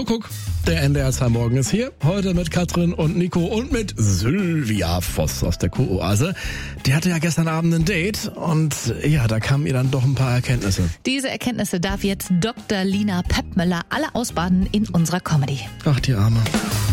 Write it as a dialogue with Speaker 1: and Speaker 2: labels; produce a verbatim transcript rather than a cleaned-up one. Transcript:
Speaker 1: Kuckuck. Der N D R zwei Morgen ist hier. Heute mit Katrin und Nico und mit Sylvia Voss aus der Kuroase. Die hatte ja gestern Abend ein Date und ja, da kamen ihr dann doch ein paar Erkenntnisse.
Speaker 2: Diese Erkenntnisse darf jetzt Doktor Lina Peppmöller alle ausbaden in unserer Comedy.
Speaker 1: Ach, die Arme.